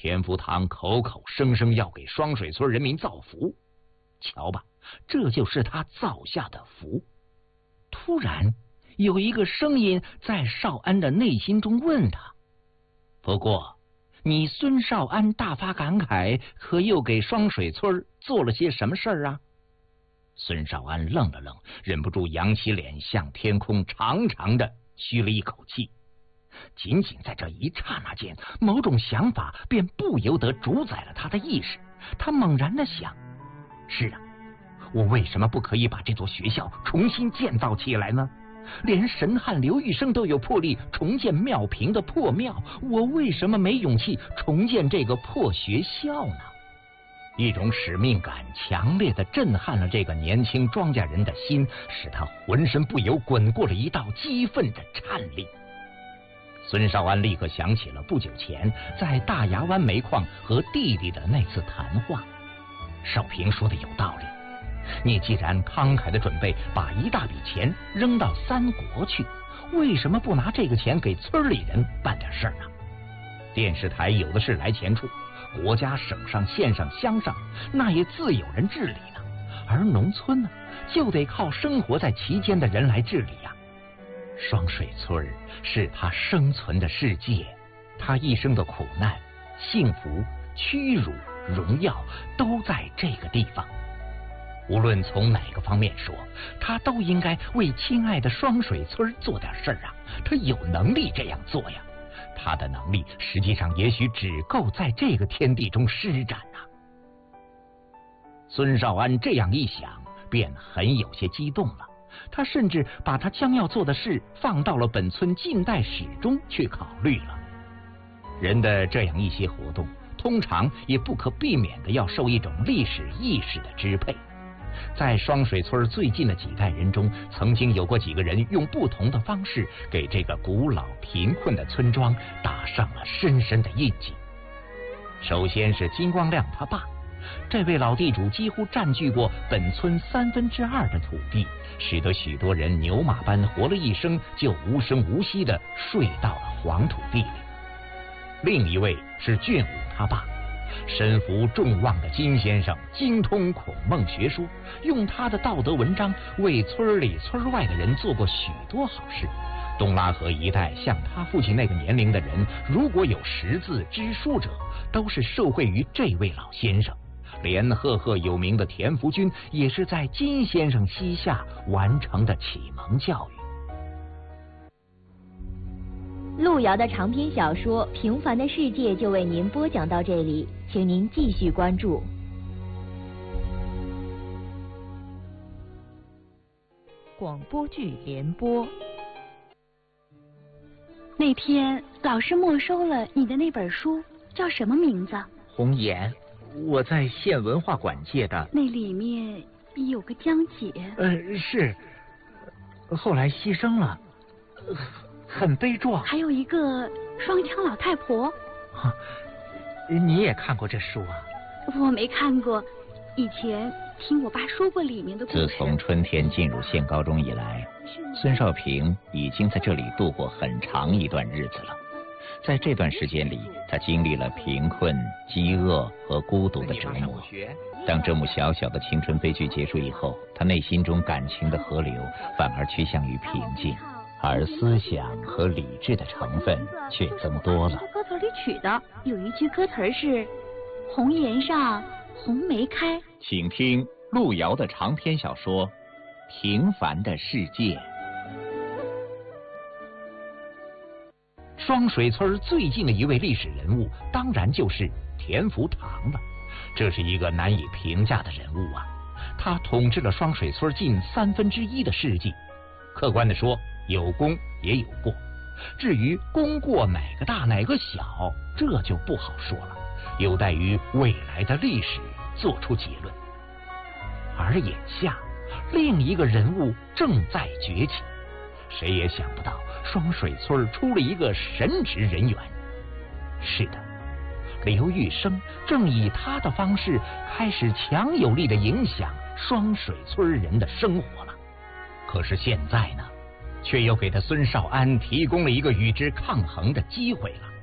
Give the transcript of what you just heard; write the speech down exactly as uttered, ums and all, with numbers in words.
田福堂口口声声要给双水村人民造福，瞧吧，这就是他造下的福。突然有一个声音在少安的内心中问他：不过你孙少安大发感慨，可又给双水村做了些什么事儿啊？孙少安愣了愣，忍不住扬起脸向天空长长的吁了一口气。仅仅在这一刹那间，某种想法便不由得主宰了他的意识。他猛然的想：是啊，我为什么不可以把这座学校重新建造起来呢？连神汉刘玉生都有魄力重建庙坪的破庙，我为什么没勇气重建这个破学校呢？一种使命感强烈的震撼了这个年轻庄稼人的心，使他浑身不由滚过了一道激愤的颤栗。孙少安立刻想起了不久前在大牙湾煤矿和弟弟的那次谈话。少平说的有道理，你既然慷慨的准备把一大笔钱扔到三国去，为什么不拿这个钱给村里人办点事儿呢？电视台有的是来钱处，国家省上县上乡上那也自有人治理呢，而农村呢，就得靠生活在其间的人来治理呀、啊。双水村是他生存的世界，他一生的苦难、幸福、屈辱、荣耀都在这个地方。无论从哪个方面说，他都应该为亲爱的双水村做点事儿啊！他有能力这样做呀。他的能力实际上也许只够在这个天地中施展啊。孙少安这样一想，便很有些激动了。他甚至把他将要做的事放到了本村近代史中去考虑了。人的这样一些活动，通常也不可避免的要受一种历史意识的支配。在双水村最近的几代人中，曾经有过几个人用不同的方式给这个古老贫困的村庄打上了深深的印记。首先是金光亮他爸，这位老地主几乎占据过本村三分之二的土地，使得许多人牛马般活了一生就无声无息地睡到了黄土地里。另一位是俊武他爸，身负众望的金先生精通孔孟学说，用他的道德文章为村里村外的人做过许多好事。东拉河一带像他父亲那个年龄的人，如果有识字知书者，都是受惠于这位老先生。连赫赫有名的田福军也是在金先生膝下完成的启蒙教育。 路遥的长篇小说《平凡的世界》就为您播讲到这里，请您继续关注。 广播剧联播。 那天老师没收了你的那本书，叫什么名字？ 红颜，我在县文化馆借的。 那里面有个江姐。 呃，是，后来牺牲了，很悲壮。 还有一个双枪老太婆。 啊，你也看过这书啊？ 我没看过，以前听我爸说过里面的故事。 自从春天进入县高中以来，孙少平已经在这里度过很长一段日子了。在这段时间里，他经历了贫困、饥饿和孤独的折磨。当这幕小小的青春悲剧结束以后，他内心中感情的河流反而趋向于平静，而思想和理智的成分却增多了。 歌词里取的有一句歌词是“红颜上红梅开”。 请听路遥的长篇小说《平凡的世界》。双水村最近的一位历史人物，当然就是田福堂了。这是一个难以评价的人物啊！他统治了双水村近三分之一的世纪。客观的说，有功也有过。至于功过哪个大哪个小，这就不好说了，有待于未来的历史做出结论。而眼下，另一个人物正在崛起。谁也想不到，双水村出了一个神职人员。是的，刘玉生正以他的方式开始强有力的影响双水村人的生活了。可是现在呢，却又给他孙少安提供了一个与之抗衡的机会了。